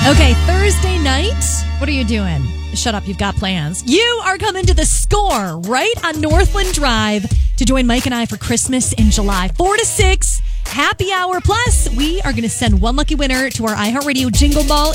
Okay, Thursday night. What are you doing? Shut up, you've got plans. You are coming to the Score right on Northland Drive to join Mike and I for Christmas in July. 4 to 6, happy hour. Plus, we are going to send one lucky winner to our iHeartRadio Jingle Ball